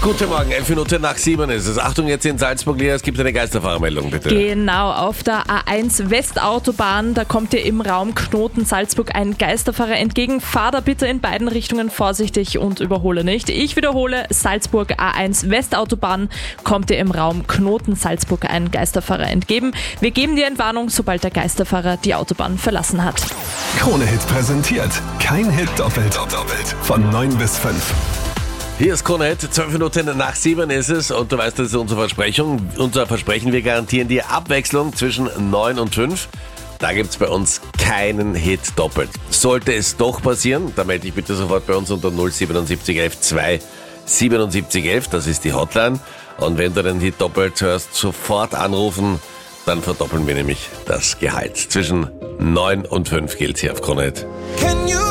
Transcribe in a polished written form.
Guten Morgen, 11 Minuten nach 7 ist es. Achtung, jetzt in Salzburg, Lea, es gibt eine Geisterfahrermeldung, bitte. Genau, auf der A1 Westautobahn, da kommt dir im Raum Knoten Salzburg ein Geisterfahrer entgegen. Fahr da bitte in beiden Richtungen vorsichtig und überhole nicht. Ich wiederhole, Salzburg A1 Westautobahn, kommt dir im Raum Knoten Salzburg ein Geisterfahrer entgegen. Wir geben dir Entwarnung, sobald der Geisterfahrer die Autobahn verlassen hat. Krone-Hit präsentiert. Kein Hit doppelt. Von 9 bis 5. Hier ist Krone-Hit, 12 Minuten nach 7 ist es und du weißt, das ist unsere Versprechung. Unser Versprechen, wir garantieren dir Abwechslung zwischen 9 und 5. Da gibt's bei uns keinen Hit doppelt. Sollte es doch passieren, dann melde dich bitte sofort bei uns unter 07711 2 7711, das ist die Hotline. Und wenn du den Hit doppelt hörst, sofort anrufen, dann verdoppeln wir nämlich das Gehalt. Zwischen 9 und 5 gilt's hier auf Krone-Hit.